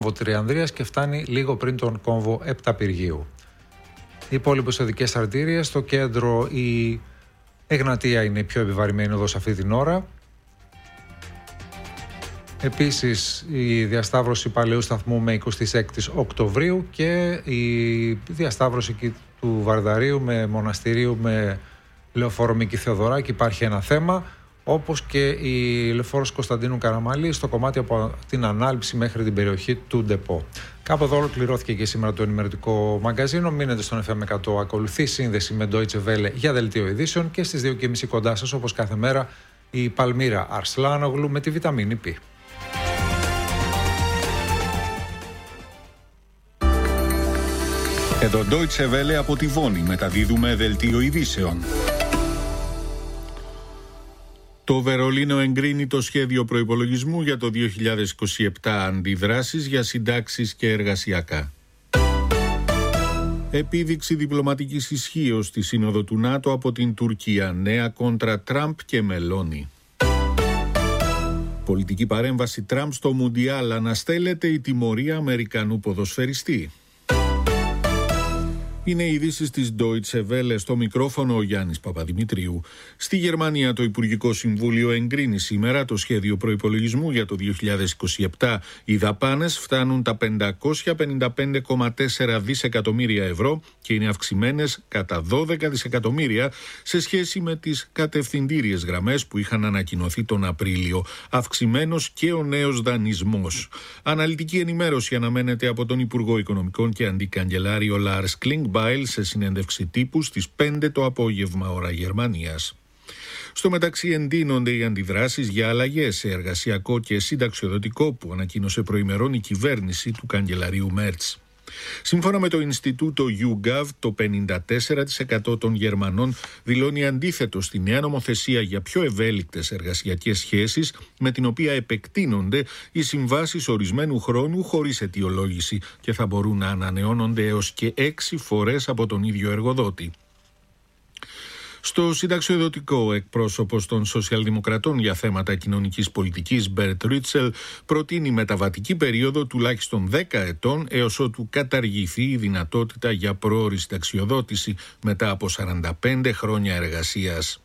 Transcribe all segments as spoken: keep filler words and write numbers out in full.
κόμβο Τριανδρίας και φτάνει λίγο πριν τον κόμβο Επταπυργίου. Οι υπόλοιπες οδικές αρτήριες, στο κέντρο η Εγνατία είναι η πιο επιβαρημένη οδός αυτή την ώρα. Επίσης η διασταύρωση Παλαιού Σταθμού με εικοστή έκτη Οκτωβρίου και η διασταύρωση του Βαρδαρίου με Μοναστηρίου με Λεωφόρο Μίκη Θεοδωράκη υπάρχει ένα θέμα, όπως και η Λεωφόρος Κωνσταντίνου Καραμαλή στο κομμάτι από την Ανάληψη μέχρι την περιοχή του Ντεπό. Κάπου εδώ ολοκληρώθηκε και σήμερα το ενημερωτικό μαγκαζίνο. Μείνετε στον εφ εμ εκατό. Ακολουθεί σύνδεση με Deutsche Welle για δελτίο ειδήσεων και στις δύο και μισή κοντά σας, όπως κάθε μέρα, η Παλμύρα Αρσλάνογλου με τη βιταμίνη Π. Εδώ Deutsche Welle από τη Βόνη μεταδίδουμε δελτίο ειδήσεων. Το Βερολίνο εγκρίνει το σχέδιο προϋπολογισμού για το δύο χιλιάδες είκοσι επτά, αντιδράσεις για συντάξεις και εργασιακά. Επίδειξη διπλωματικής ισχύως στη Σύνοδο του ΝΑΤΟ από την Τουρκία, νέα κόντρα Τραμπ και Μελώνη. Πολιτική παρέμβαση Τραμπ στο Μουντιάλ, αναστέλλεται η τιμωρία Αμερικανού ποδοσφαιριστή. Είναι οι ειδήσεις της Deutsche Welle, στο μικρόφωνο ο Γιάννης Παπαδημητρίου. Στη Γερμανία το Υπουργικό Συμβούλιο εγκρίνει σήμερα το σχέδιο προϋπολογισμού για το δύο χιλιάδες είκοσι επτά. Οι δαπάνες φτάνουν τα πεντακόσια πενήντα πέντε κόμμα τέσσερα δισεκατομμύρια ευρώ και είναι αυξημένες κατά δώδεκα δισεκατομμύρια σε σχέση με τις κατευθυντήριες γραμμές που είχαν ανακοινωθεί τον Απρίλιο. Αυξημένος και ο νέος δανεισμός. Αναλυτική ενημέρωση αναμένεται από τον Υπουργό Οικονομικών και Αντικαγκελάριο Λάρς Κλίνγκ σε συνέντευξη τύπου στις πέντε το απόγευμα ώρα Γερμανίας. Στο μεταξύ εντείνονται οι αντιδράσεις για αλλαγές σε εργασιακό και συνταξιοδοτικό που ανακοίνωσε προημερών η κυβέρνηση του καγκελαρίου Μέρτς. Σύμφωνα με το Ινστιτούτο YouGov, το πενήντα τέσσερα τοις εκατό των Γερμανών δηλώνει αντίθετο στη νέα νομοθεσία για πιο ευέλικτες εργασιακές σχέσεις, με την οποία επεκτείνονται οι συμβάσεις ορισμένου χρόνου χωρίς αιτιολόγηση και θα μπορούν να ανανεώνονται έως και έξι φορές από τον ίδιο εργοδότη. Στο συνταξιοδοτικό, ο εκπρόσωπος των Σοσιαλδημοκρατών για θέματα κοινωνικής πολιτικής, Μπερτ Ρίτσελ, προτείνει μεταβατική περίοδο τουλάχιστον δέκα ετών έως ότου καταργηθεί η δυνατότητα για πρόωρη συνταξιοδότηση μετά από σαράντα πέντε χρόνια εργασίας.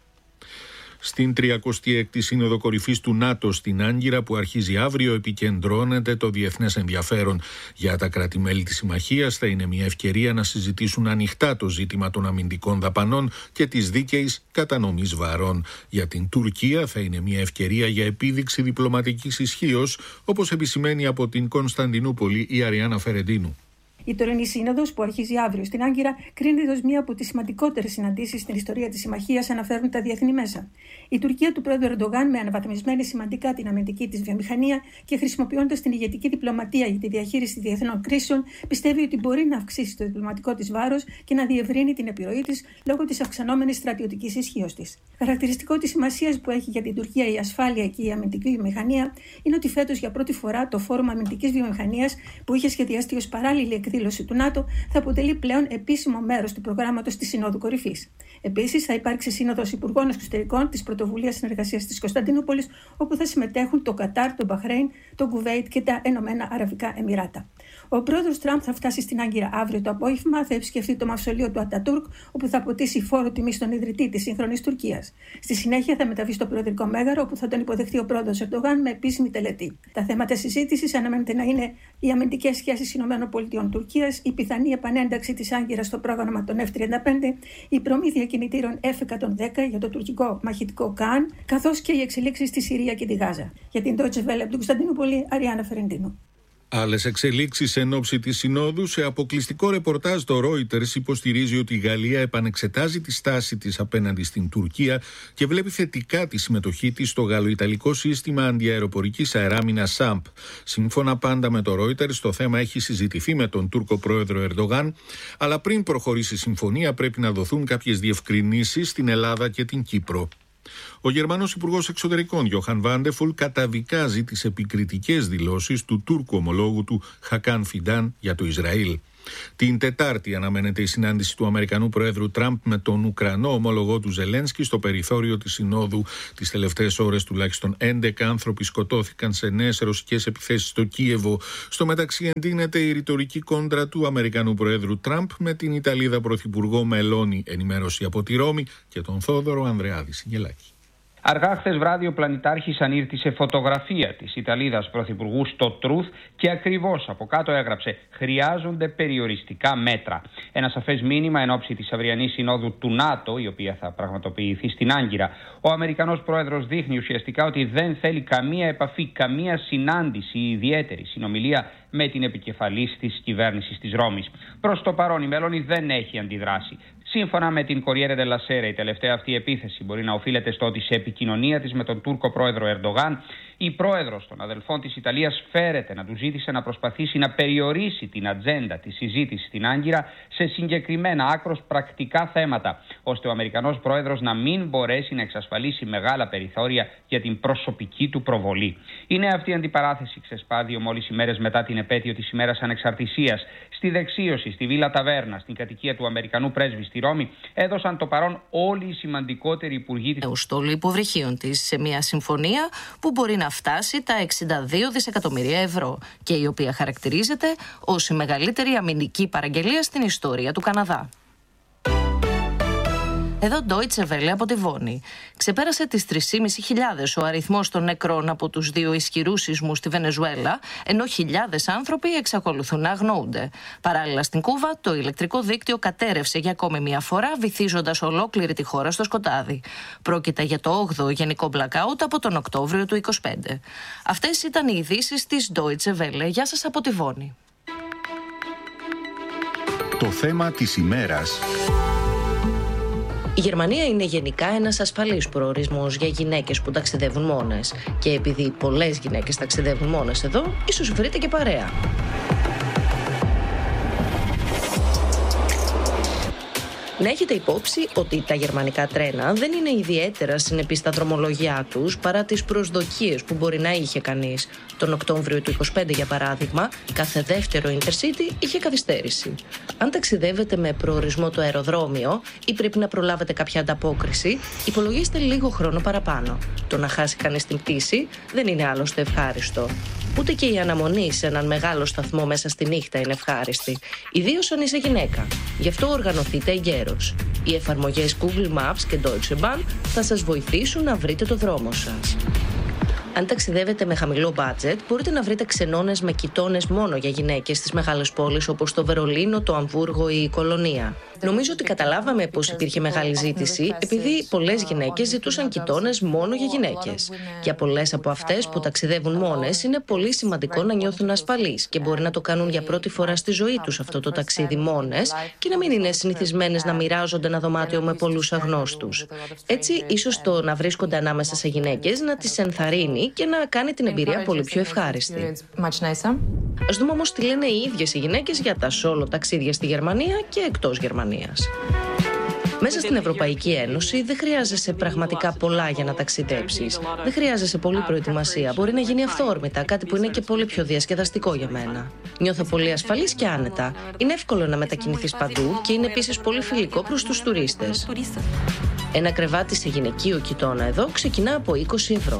Στην τριακοστή έκτη Σύνοδο Κορυφής του ΝΑΤΟ στην Άγκυρα, που αρχίζει αύριο, επικεντρώνεται το διεθνές ενδιαφέρον. Για τα κράτη-μέλη της συμμαχίας θα είναι μια ευκαιρία να συζητήσουν ανοιχτά το ζήτημα των αμυντικών δαπανών και της δίκαιης κατανομής βαρών. Για την Τουρκία θα είναι μια ευκαιρία για επίδειξη διπλωματικής ισχύως, όπως επισημαίνει από την Κωνσταντινούπολη η Αριάννα Φερεντίνου. Η τωρινή σύνοδος, που αρχίζει αύριο στην Άγκυρα, κρίνεται ως μία από τις σημαντικότερες συναντήσεις στην ιστορία της συμμαχίας, αναφέρουν τα διεθνή μέσα. Η Τουρκία του πρόεδρου Ερντογάν, με αναβαθμισμένη σημαντικά την αμυντική της βιομηχανία και χρησιμοποιώντας την ηγετική διπλωματία για τη διαχείριση διεθνών κρίσεων, πιστεύει ότι μπορεί να αυξήσει το διπλωματικό της βάρος και να διευρύνει την επιρροή της λόγω της αυξανόμενης στρατιωτικής ισχύως της. Χαρακτηριστικό της σημασίας που έχει για την Τουρκία η ασφάλεια και η αμυντική βιομηχανία είναι ότι φέτος για πρώτη φορά το Φόρουμ Αμυντικής Βιομηχανίας, που είχε σχεδιαστεί ως παράλληλη εκδήλωση του ΝΑΤΟ, θα αποτελεί πλέον επίσημο μέρος του προγράμματος της Συνόδου Κορυφής. Επίσης, θα υπάρξει Σύνοδος Υπουργών Εξωτερικών της Πρωτοβουλίας Συνεργασίας της Κωνσταντινούπολης, όπου θα συμμετέχουν το Κατάρ, το Μπαχρέιν, το Κουβέιτ και τα Ενωμένα Αραβικά Εμιράτα. Ο πρόεδρος Τραμπ θα φτάσει στην Άγκυρα αύριο το απόγευμα, θα επισκεφθεί το μαυσολείο του Ατατούρκ, όπου θα αποτίσει φόρο τιμή στον ιδρυτή της σύγχρονης Τουρκίας. Στη συνέχεια θα μεταβεί στο Προεδρικό Μέγαρο, όπου θα τον υποδεχθεί ο πρόεδρος Ερντογάν με επίσημη τελετή. Τα θέματα συζήτησης αναμένεται να είναι οι αμυντικές σχέσεις ΗΠΑ-Τουρκίας, η πιθανή επανένταξη της Άγκυρας στο πρόγραμμα των εφ τριάντα πέντε, η προμήθεια κινητήρων εφ εκατόν δέκα για το τουρκικό μαχητικό Καν, καθώς και οι εξελίξεις στη Συρία και τη Γάζα. Για την Deutsche Welle από την Κωνσταντινούπολη, Αριάννα Φερεντίνου. Άλλες εξελίξεις εν ώψη της Συνόδου. Σε αποκλειστικό ρεπορτάζ το Reuters υποστηρίζει ότι η Γαλλία επανεξετάζει τη στάση της απέναντι στην Τουρκία και βλέπει θετικά τη συμμετοχή της στο γαλλοϊταλικό σύστημα αντιαεροπορικής αεράμινας ΣΑΜΠ. Σύμφωνα πάντα με το Reuters, το θέμα έχει συζητηθεί με τον Τούρκο πρόεδρο Ερντογάν, αλλά πριν προχωρήσει η συμφωνία πρέπει να δοθούν κάποιες διευκρινήσεις στην Ελλάδα και την Κύπρο. Ο Γερμανός Υπουργός Εξωτερικών Γιόχαν Βάντεφουλ καταδικάζει τις επικριτικές δηλώσεις του Τούρκου ομολόγου του Χακάν Φιντάν για το Ισραήλ. Την Τετάρτη αναμένεται η συνάντηση του Αμερικανού Προέδρου Τραμπ με τον Ουκρανό ομολογό του Ζελένσκι στο περιθώριο της Συνόδου. Τις τελευταίες ώρες τουλάχιστον έντεκα άνθρωποι σκοτώθηκαν σε νέες ρωσικές επιθέσεις στο Κίεβο. Στο μεταξύ εντείνεται η ρητορική κόντρα του Αμερικανού Προέδρου Τραμπ με την Ιταλίδα Πρωθυπουργό Μελώνη. Ενημέρωση από τη Ρώμη και τον Θόδωρο Ανδρεάδη Σιγελάκη. Αργά χθες βράδυ ο πλανητάρχης ανήρτησε φωτογραφία της Ιταλίδας Πρωθυπουργού στο Truth και ακριβώς από κάτω έγραψε «Χρειάζονται περιοριστικά μέτρα». Ένα σαφές μήνυμα εν ώψη της αυριανής συνόδου του ΝΑΤΟ, η οποία θα πραγματοποιηθεί στην Άγκυρα. Ο Αμερικανός πρόεδρος δείχνει ουσιαστικά ότι δεν θέλει καμία επαφή, καμία συνάντηση ή ιδιαίτερη συνομιλία με την επικεφαλής της κυβέρνησης της Ρώμης. Προς το παρόν η Μελώνη δεν έχει αντιδράσει. Σύμφωνα με την Corriere della Sera, η τελευταία αυτή επίθεση μπορεί να οφείλεται στο ότι σε επικοινωνία της με τον Τούρκο πρόεδρο Ερντογάν, η πρόεδρος των αδελφών της Ιταλίας φέρεται να του ζήτησε να προσπαθήσει να περιορίσει την ατζέντα της συζήτησης στην Άγκυρα σε συγκεκριμένα άκρως πρακτικά θέματα, ώστε ο Αμερικανός πρόεδρος να μην μπορέσει να εξασφαλίσει μεγάλα περιθώρια για την προσωπική του προβολή. Η νέα αυτή αντιπαράθεση ξεσπά δύο μόλις ημέρες μετά την επέτειο της ημέρας ανεξαρτησίας. Στη δεξίωση, στη Βίλα Ταβέρνα, στην κατοικία του Αμερικανού πρέσβη στη Ρώμη, έδωσαν το παρόν όλοι οι σημαντικότεροι υπουργοί της στόλου υποβρυχίων της σε μια συμφωνία που μπορεί να φτάσει τα εξήντα δύο δισεκατομμύρια ευρώ και η οποία χαρακτηρίζεται ως η μεγαλύτερη αμυντική παραγγελία στην ιστορία του Καναδά. Εδώ Deutsche Welle από τη Βόνη. Ξεπέρασε τις τρεις χιλιάδες πεντακόσιους ο αριθμός των νεκρών από τους δύο ισχυρούς σεισμούς στη Βενεζουέλα, ενώ χιλιάδες άνθρωποι εξακολουθούν να αγνοούνται. Παράλληλα στην Κούβα, το ηλεκτρικό δίκτυο κατέρρευσε για ακόμη μια φορά, βυθίζοντας ολόκληρη τη χώρα στο σκοτάδι. Πρόκειται για το όγδοο γενικό blackout από τον Οκτώβριο του είκοσι πέντε. Αυτές ήταν οι ειδήσεις της Deutsche Welle. Γεια σας από τη Βόνη. Το θέμα της ημέρας. Η Γερμανία είναι γενικά ένας ασφαλής προορισμός για γυναίκες που ταξιδεύουν μόνες. Και επειδή πολλές γυναίκες ταξιδεύουν μόνες εδώ, ίσως βρείτε και παρέα. Να έχετε υπόψη ότι τα γερμανικά τρένα δεν είναι ιδιαίτερα συνεπή στα δρομολογιά τους παρά τις προσδοκίες που μπορεί να είχε κανείς. Τον Οκτώβριο του είκοσι πέντε, για παράδειγμα, κάθε δεύτερο Intercity είχε καθυστέρηση. Αν ταξιδεύετε με προορισμό το αεροδρόμιο ή πρέπει να προλάβετε κάποια ανταπόκριση, υπολογίστε λίγο χρόνο παραπάνω. Το να χάσει κανείς την πτήση δεν είναι άλλωστε ευχάριστο. Ούτε και η αναμονή σε έναν μεγάλο σταθμό μέσα στη νύχτα είναι ευχάριστη, ιδίως αν είσαι γυναίκα. Γι' αυτό οργανωθείτε εγκαίρως. Οι εφαρμογές Google Maps και Deutsche Bahn θα σας βοηθήσουν να βρείτε το δρόμο σας. Αν ταξιδεύετε με χαμηλό budget, μπορείτε να βρείτε ξενώνες με κοιτώνες μόνο για γυναίκες στις μεγάλες πόλεις όπως το Βερολίνο, το Αμβούργο ή η Κολονία. Νομίζω ότι καταλάβαμε πως υπήρχε μεγάλη ζήτηση επειδή πολλές γυναίκες ζητούσαν κοιτώνες μόνο για γυναίκες. Για πολλές από αυτές που ταξιδεύουν μόνες είναι πολύ σημαντικό να νιώθουν ασφαλείς και μπορεί να το κάνουν για πρώτη φορά στη ζωή τους αυτό το ταξίδι μόνες και να μην είναι συνηθισμένες να μοιράζονται ένα δωμάτιο με πολλούς αγνώστους. Έτσι, ίσως το να βρίσκονται ανάμεσα σε γυναίκες να τις ενθαρρύνει και να κάνει την εμπειρία πολύ πιο ευχάριστη. Ας δούμε όμως τι λένε οι ίδιες οι γυναίκες για τα solo ταξίδια στη Γερμανία και εκτός Γερμανίας. Μέσα στην Ευρωπαϊκή Ένωση δεν χρειάζεσαι πραγματικά πολλά για να ταξιδέψεις. Δεν χρειάζεσαι πολλή προετοιμασία. Μπορεί να γίνει αυθόρμητα, κάτι που είναι και πολύ πιο διασκεδαστικό για μένα. Νιώθω πολύ ασφαλής και άνετα. Είναι εύκολο να μετακινηθείς παντού και είναι επίσης πολύ φιλικό προς τους τουρίστες. Ένα κρεβάτι σε γυναικείο κοιτώνα εδώ ξεκινά από είκοσι ευρώ.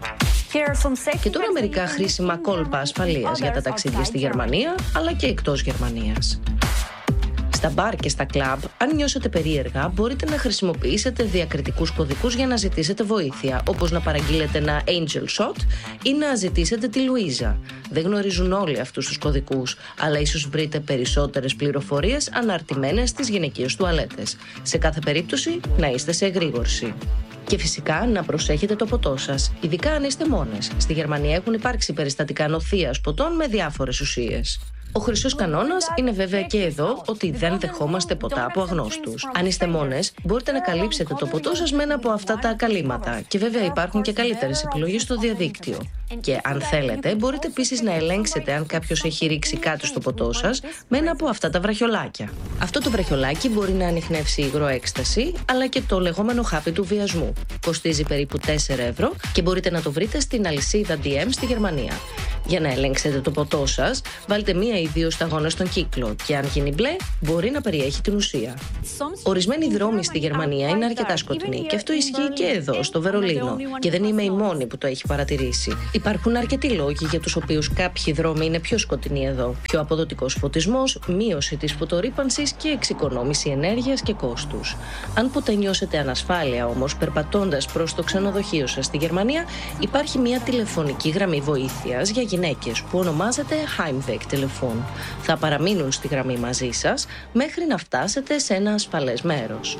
Και τώρα μερικά χρήσιμα κόλπα ασφαλείας για τα ταξίδια στη Γερμανία, αλλά και εκτός Γερμανίας. Στα μπαρ και στα κλαμπ, αν νιώσετε περίεργα, μπορείτε να χρησιμοποιήσετε διακριτικούς κωδικούς για να ζητήσετε βοήθεια, όπως να παραγγείλετε ένα Angel Shot ή να ζητήσετε τη Λουίζα. Δεν γνωρίζουν όλοι αυτούς τους κωδικούς, αλλά ίσως βρείτε περισσότερες πληροφορίες αναρτημένες στις γυναικείες τουαλέτες. Σε κάθε περίπτωση, να είστε σε εγρήγορση. Και φυσικά να προσέχετε το ποτό σας, ειδικά αν είστε μόνες. Στη Γερμανία έχουν υπάρξει περιστατικά νοθείας ποτών με διάφορες ουσίες. Ο χρυσός κανόνας είναι βέβαια και εδώ ότι δεν δεχόμαστε ποτά από αγνώστους. Αν είστε μόνες, μπορείτε να καλύψετε το ποτό σας με ένα από αυτά τα ακαλύματα. Και βέβαια υπάρχουν και καλύτερες επιλογές στο διαδίκτυο. Και αν θέλετε, μπορείτε επίσης να ελέγξετε αν κάποιος έχει ρίξει κάτι στο ποτό σας με ένα από αυτά τα βραχιολάκια. Αυτό το βραχιολάκι μπορεί να ανιχνεύσει υγρό έκσταση, αλλά και το λεγόμενο χάπι του βιασμού. Κοστίζει περίπου τέσσερα ευρώ και μπορείτε να το βρείτε στην αλυσίδα ντι εμ στη Γερμανία. Για να ελέγξετε το ποτό σας, βάλτε μία ή δύο σταγόνες στον κύκλο και αν γίνει μπλε, μπορεί να περιέχει την ουσία. Ορισμένοι δρόμοι στη Γερμανία είναι αρκετά σκοτεινοί και αυτό ισχύει και εδώ, στο Βερολίνο. Και δεν είμαι η μόνη που το έχει παρατηρήσει. Υπάρχουν αρκετοί λόγοι για τους οποίους κάποιοι δρόμοι είναι πιο σκοτεινοί εδώ. Πιο αποδοτικός φωτισμός, μείωση της φωτορύπανσης και εξοικονόμηση ενέργειας και κόστους. Αν ποτέ νιώσετε ανασφάλεια όμως περπατώντας προς το ξενοδοχείο σας στη Γερμανία, υπάρχει μια τηλεφωνική γραμμή βοήθειας για γυναίκες που ονομάζεται Heimweg-Telefon. Θα παραμείνουν στη γραμμή μαζί σας μέχρι να φτάσετε σε ένα ασφαλές μέρος.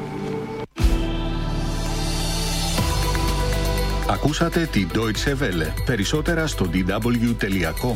Ακούσατε τη Deutsche Welle. Περισσότερα στο ντι ντάμπλιου τελεία κομ.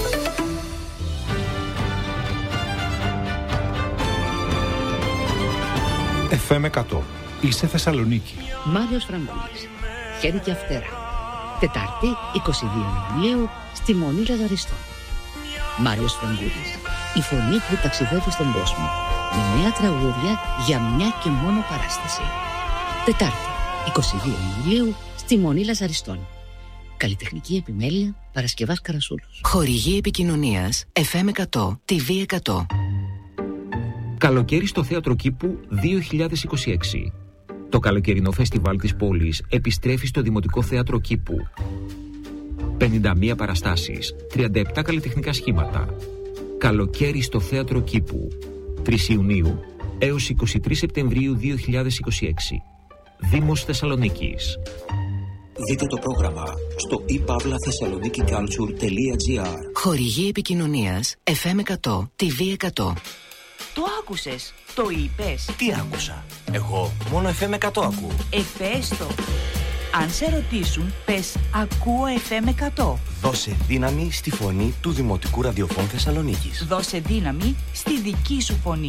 εφ εμ εκατό. Είσαι Θεσσαλονίκη. Μάριος Φραγκούλης. Χέρι και Αυτέρα. Τετάρτη, εικοστή δεύτερη Ιουλίου, στη Μονή Λαζαριστών. Μάριος Φραγκούλης. Η φωνή που ταξιδεύει στον κόσμο. Με νέα τραγούδια για μια και μόνο παράσταση. Τετάρτη, εικοστή δεύτερη Ιουλίου, στη Μονή Λαζαριστών. Καλλιτεχνική επιμέλεια Παρασκευάς Καρασούλος. Χορηγή επικοινωνίας εφ εμ εκατό, τι βι εκατό. Καλοκαίρι στο Θέατρο Κήπου δύο χιλιάδες είκοσι έξι. Το καλοκαιρινό φεστιβάλ της πόλης επιστρέφει στο Δημοτικό Θέατρο Κήπου. πενήντα μία παραστάσεις, τριάντα επτά καλλιτεχνικά σχήματα. Καλοκαίρι στο Θέατρο Κήπου. τρεις Ιουνίου έως είκοσι τρεις Σεπτεμβρίου δύο χιλιάδες είκοσι έξι. Δήμος Θεσσαλονίκης. Δείτε το πρόγραμμα στο i pavla thessaloniki culture τελεία gr. Χορηγή επικοινωνίας εφ εμ εκατό, τι βι εκατό. Το άκουσες, το είπες. Τι άκουσα? Εγώ μόνο εφ εμ εκατό ακούω. Εφέστο. Αν σε ρωτήσουν, πες ακούω εφ εμ εκατό. Δώσε δύναμη στη φωνή του Δημοτικού Ραδιοφώνου Θεσσαλονίκης. Δώσε δύναμη στη δική σου φωνή.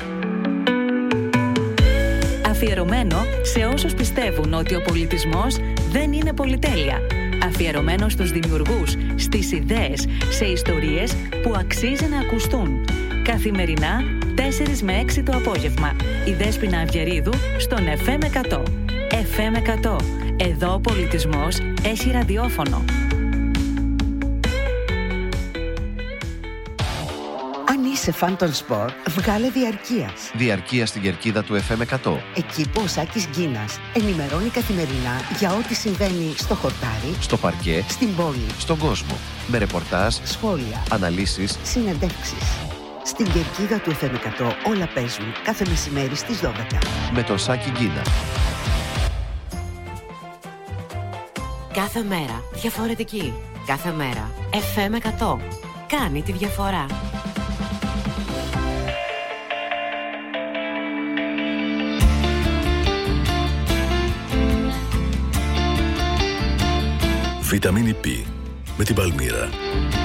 Αφιερωμένο σε όσους πιστεύουν ότι ο πολιτισμός δεν είναι πολυτέλεια. Αφιερωμένο στους δημιουργούς, στις ιδέες, σε ιστορίες που αξίζει να ακουστούν. Καθημερινά, τέσσερις με έξι το απόγευμα. Η Δέσποινα Αυγερίδου στον εφ εμ εκατό. εφ εμ εκατό. Εδώ ο πολιτισμός έχει ραδιόφωνο. Αν είσαι φαν των σπορ, βγάλε διαρκείας. Διαρκεία στην κερκίδα του εφ εμ εκατό. Εκεί που ο Σάκης Γκίνας ενημερώνει καθημερινά για ό,τι συμβαίνει στο χορτάρι, στο παρκέ, στην πόλη, στον κόσμο. Με ρεπορτάζ, σχόλια, αναλύσεις, συνεντεύξεις. Στην κερκίδα του εφ εμ εκατό όλα παίζουν κάθε μεσημέρι στις δώδεκα. Με τον Σάκη Γκίνα. Κάθε μέρα διαφορετική. Κάθε μέρα εφ εμ εκατό. Κάνει τη διαφορά. Βιταμίνη Π με την Παλμύρα.